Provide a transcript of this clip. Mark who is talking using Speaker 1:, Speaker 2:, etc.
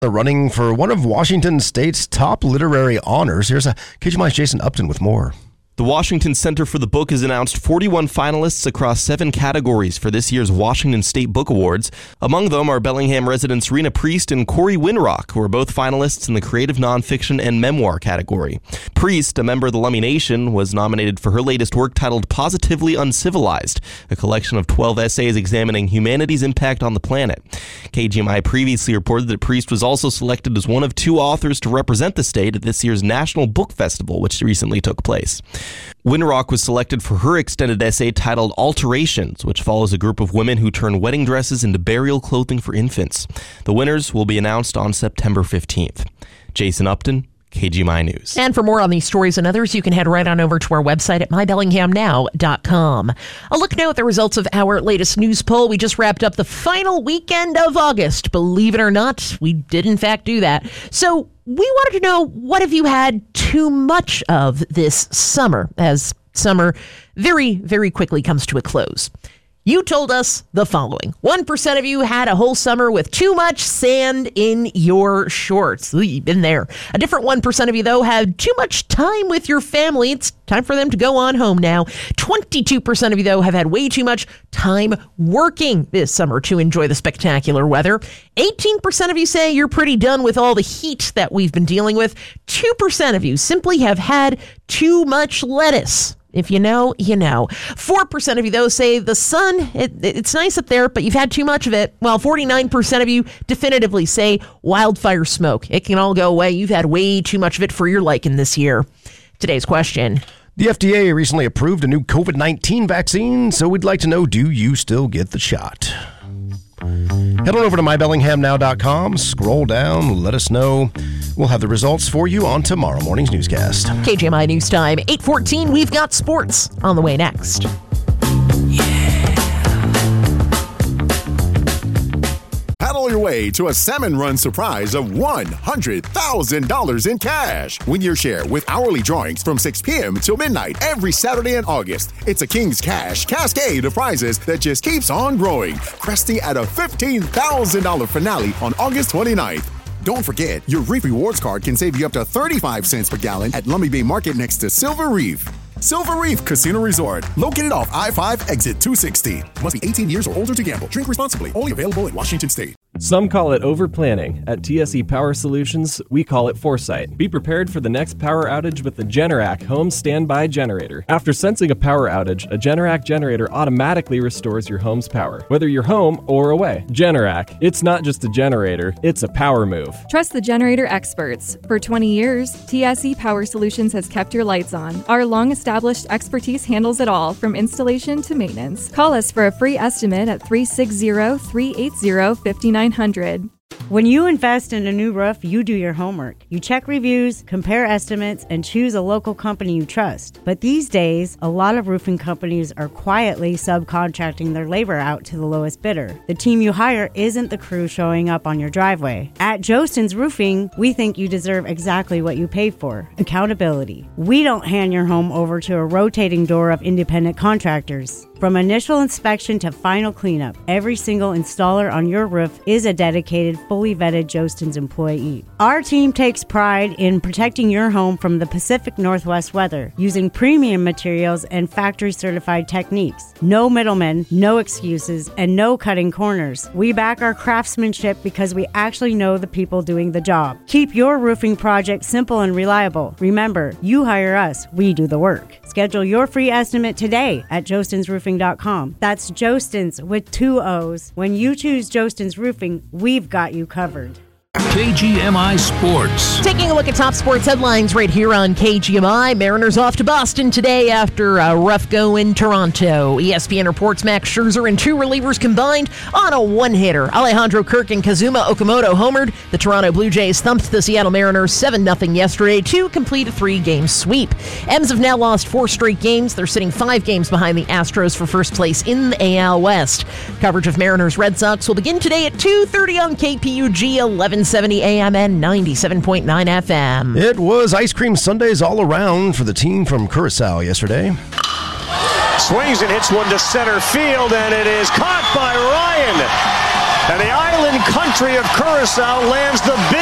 Speaker 1: running for one of Washington State's top literary honors. Here's KGMI's Jason Upton with more.
Speaker 2: The Washington Center for the Book has announced 41 finalists across 7 categories for this year's Washington State Book Awards. Among them are Bellingham residents Rena Priest and Corey Winrock, who are both finalists in the creative nonfiction and memoir category. Priest, a member of the Lummi Nation, was nominated for her latest work titled Positively Uncivilized, a collection of 12 essays examining humanity's impact on the planet. KGMI previously reported that Priest was also selected as one of 2 authors to represent the state at this year's National Book Festival, which recently took place. Winrock was selected for her extended essay titled Alterations, which follows a group of women who turn wedding dresses into burial clothing for infants. The winners will be announced on September 15th. Jason Upton, KGMI News.
Speaker 3: And for more on these stories and others, you can head right on over to our website at mybellinghamnow.com. A look now at the results of our latest news poll. We just wrapped up the final weekend of August. Believe it or not, we did in fact do that. So we wanted to know, what have you had too much of this summer, as summer very, very quickly comes to a close? You told us the following. 1% of you had a whole summer with too much sand in your shorts. Ooh, you've been there. A different 1% of you, though, had too much time with your family. It's time for them to go on home now. 22% of you, though, have had way too much time working this summer to enjoy the spectacular weather. 18% of you say you're pretty done with all the heat that we've been dealing with. 2% of you simply have had too much lettuce. If you know, you know. 4% of you, though, say the sun, it's nice up there, but you've had too much of it. While 49% of you definitively say wildfire smoke. It can all go away. You've had way too much of it for your liking this year. Today's question.
Speaker 1: The FDA recently approved a new COVID-19 vaccine, so we'd like to know, do you still get the shot? Head on over to mybellinghamnow.com, scroll down, let us know. We'll have the results for you on tomorrow morning's newscast.
Speaker 3: KGMI News Time, 8:14. We've got sports on the way next.
Speaker 4: Paddle your way to a Salmon Run surprise of $100,000 in cash. Win your share with hourly drawings from 6 p.m. till midnight every Saturday in August. It's a King's Cash cascade of prizes that just keeps on growing, cresting at a $15,000 finale on August 29th. Don't forget, your Reef Rewards card can save you up to 35 cents per gallon at Lummi Bay Market next to Silver Reef. Silver Reef Casino Resort, located off I-5 exit 260. Must be 18 years or older to gamble. Drink responsibly. Only available in Washington State.
Speaker 5: Some call it overplanning. At TSE Power Solutions, we call it foresight. Be prepared for the next power outage with the Generac Home Standby Generator. After sensing a power outage, a Generac generator automatically restores your home's power, whether you're home or away. Generac, it's not just a generator, it's a power move.
Speaker 6: Trust the generator experts. For 20 years, TSE Power Solutions has kept your lights on. Our long-established expertise handles it all, from installation to maintenance. Call us for a free estimate at 360-380-5900.
Speaker 7: When you invest in a new roof, you do your homework. You check reviews, compare estimates, and choose a local company you trust. But these days, a lot of roofing companies are quietly subcontracting their labor out to the lowest bidder. The team you hire isn't the crew showing up on your driveway. At Jostens Roofing, we think you deserve exactly what you pay for: accountability. We don't hand your home over to a rotating door of independent contractors. From initial inspection to final cleanup, every single installer on your roof is a dedicated, fully vetted Jostens employee. Our team takes pride in protecting your home from the Pacific Northwest weather, using premium materials and factory-certified techniques. No middlemen, no excuses, and no cutting corners. We back our craftsmanship because we actually know the people doing the job. Keep your roofing project simple and reliable. Remember, you hire us, we do the work. Schedule your free estimate today at jostensroofing.com. That's Jostens with 2 O's. When you choose Jostens Roofing, we've got you covered.
Speaker 8: KGMI Sports.
Speaker 3: Taking a look at top sports headlines right here on KGMI. Mariners off to Boston today after a rough go in Toronto. ESPN reports Max Scherzer and 2 relievers combined on a 1-hitter. Alejandro Kirk and Kazuma Okamoto homered. The Toronto Blue Jays thumped the Seattle Mariners 7-0 yesterday to complete a 3-game sweep. M's have now lost 4 straight games. They're sitting 5 games behind the Astros for first place in the AL West. Coverage of Mariners Red Sox will begin today at 2:30 on KPUG 1170 AM and 97.9 FM.
Speaker 1: It was ice cream sundaes all around for the team from Curacao yesterday.
Speaker 9: Swings and hits one to center field, and it is caught by Ryan. And the island country of Curacao lands the big